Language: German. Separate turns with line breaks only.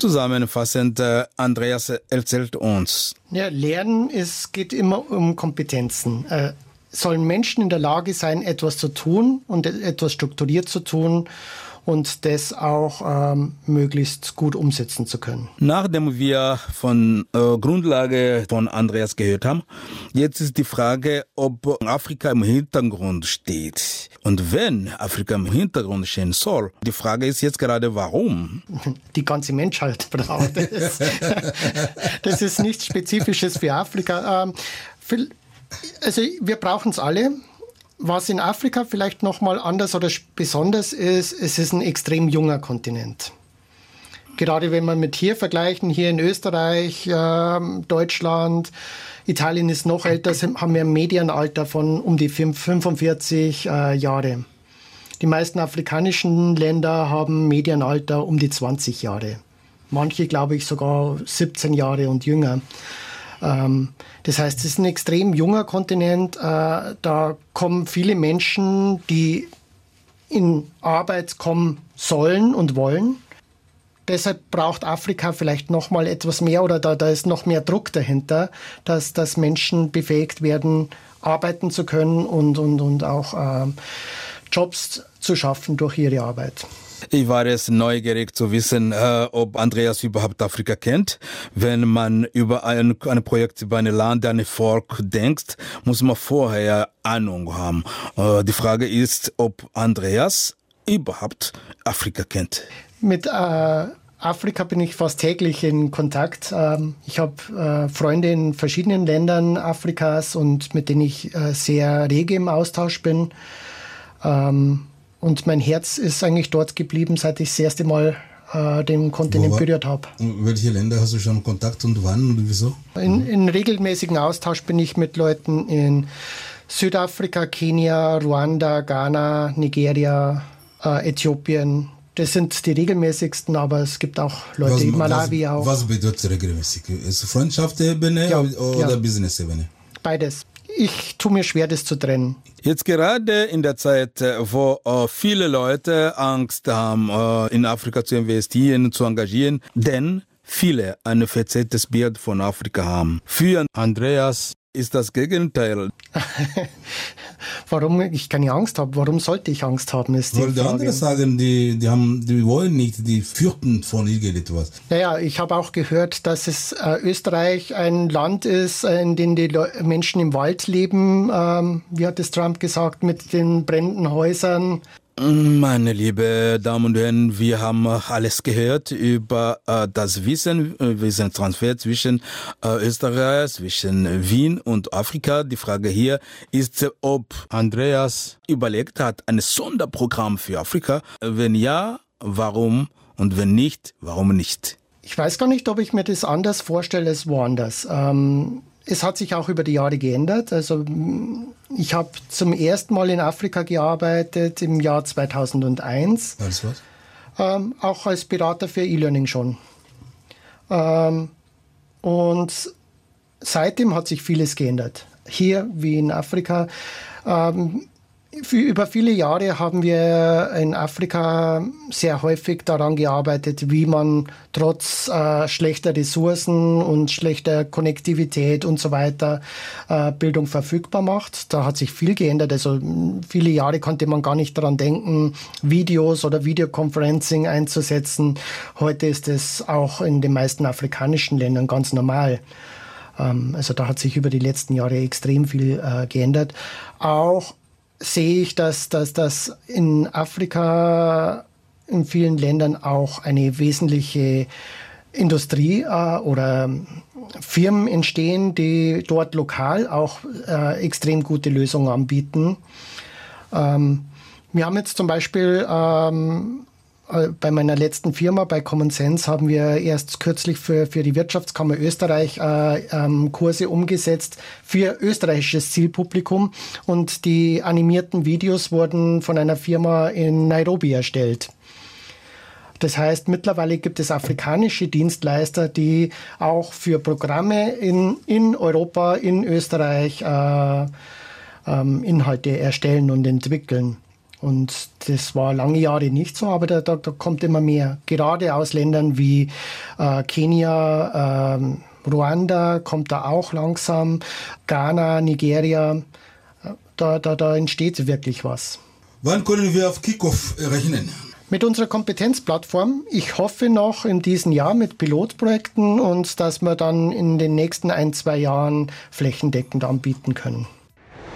Zusammenfassend, Andreas erzählt uns.
Ja, Lernen geht immer um Kompetenzen. Sollen Menschen in der Lage sein, etwas zu tun und etwas strukturiert zu tun und das auch möglichst gut umsetzen zu können.
Nachdem wir von Grundlage von Andreas gehört haben, jetzt ist die Frage, ob Afrika im Hintergrund steht. Und wenn Afrika im Hintergrund stehen soll, die Frage ist jetzt gerade, warum?
Die ganze Menschheit braucht es. Das ist nichts Spezifisches für Afrika. Also wir brauchen es alle. Was in Afrika vielleicht nochmal anders oder besonders ist, es ist ein extrem junger Kontinent. Gerade wenn wir mit hier vergleichen, hier in Österreich, Deutschland, Italien ist noch älter, haben wir ein Medianalter von um die 45 Jahre. Die meisten afrikanischen Länder haben Medianalter um die 20 Jahre. Manche, glaube ich, sogar 17 Jahre und jünger. Das heißt, es ist ein extrem junger Kontinent. Da kommen viele Menschen, die in Arbeit kommen sollen und wollen. Deshalb braucht Afrika vielleicht noch mal etwas mehr oder da ist noch mehr Druck dahinter, dass Menschen befähigt werden, arbeiten zu können und auch Jobs zu schaffen durch ihre Arbeit.
Ich war jetzt neugierig zu wissen, ob Andreas überhaupt Afrika kennt. Wenn man über ein Projekt, über ein Land, ein Volk denkt, muss man vorher Ahnung haben. Die Frage ist, ob Andreas überhaupt Afrika kennt.
Mit Afrika bin ich fast täglich in Kontakt. Ich habe Freunde in verschiedenen Ländern Afrikas und mit denen ich sehr rege im Austausch bin. Und mein Herz ist eigentlich dort geblieben, seit ich das erste Mal den Kontinent berührt habe.
Welche Länder hast du schon Kontakt und wann und wieso?
In regelmäßigen Austausch bin ich mit Leuten in Südafrika, Kenia, Ruanda, Ghana, Nigeria, Äthiopien. Das sind die regelmäßigsten, aber es gibt auch Leute in Malawi auch.
Was bedeutet regelmäßig? Ist Freundschaftsebene oder Business-Ebene?
Beides. Ich tue mir schwer, das zu trennen.
Jetzt gerade in der Zeit, wo viele Leute Angst haben, in Afrika zu investieren, zu engagieren, denn viele ein verzerrtes Bild von Afrika haben. Für Andreas ist das Gegenteil.
Warum ich keine Angst habe? Warum sollte ich Angst haben? Ist die
Weil die
Frage.
anderen sagen, die wollen nicht, die fürchten von irgendetwas.
Naja, ich habe auch gehört, dass es Österreich ein Land ist, in dem die Menschen im Wald leben. Wie hat es Trump gesagt, mit den brennenden Häusern?
Meine liebe Damen und Herren, wir haben alles gehört über das Wissenstransfer zwischen Österreich, zwischen Wien und Afrika. Die Frage hier ist, ob Andreas überlegt hat, ein Sonderprogramm für Afrika. Wenn ja, warum? Und wenn nicht, warum nicht?
Ich weiß gar nicht, ob ich mir das anders vorstelle als woanders. Es hat sich auch über die Jahre geändert. Also ich habe zum ersten Mal in Afrika gearbeitet im Jahr 2001.
Als was?
Auch als Berater für E-Learning schon. Und seitdem hat sich vieles geändert. Hier wie in Afrika. Über viele Jahre haben wir in Afrika sehr häufig daran gearbeitet, wie man trotz schlechter Ressourcen und schlechter Konnektivität und so weiter Bildung verfügbar macht. Da hat sich viel geändert. Also viele Jahre konnte man gar nicht daran denken, Videos oder Videoconferencing einzusetzen. Heute ist es auch in den meisten afrikanischen Ländern ganz normal. Also da hat sich über die letzten Jahre extrem viel geändert. Auch sehe ich, dass in Afrika in vielen Ländern auch eine wesentliche Industrie oder Firmen entstehen, die dort lokal auch extrem gute Lösungen anbieten. Wir haben jetzt zum Beispiel bei meiner letzten Firma, bei Common Sense, haben wir erst kürzlich für die Wirtschaftskammer Österreich Kurse umgesetzt für österreichisches Zielpublikum. Und die animierten Videos wurden von einer Firma in Nairobi erstellt. Das heißt, mittlerweile gibt es afrikanische Dienstleister, die auch für Programme in Europa, in Österreich Inhalte erstellen und entwickeln. Und das war lange Jahre nicht so, aber da kommt immer mehr. Gerade aus Ländern wie Kenia, Ruanda kommt da auch langsam, Ghana, Nigeria, da entsteht wirklich was.
Wann können wir auf Kickoff rechnen?
Mit unserer Kompetenzplattform, ich hoffe noch in diesem Jahr mit Pilotprojekten und dass wir dann in den nächsten 1-2 Jahren flächendeckend anbieten können.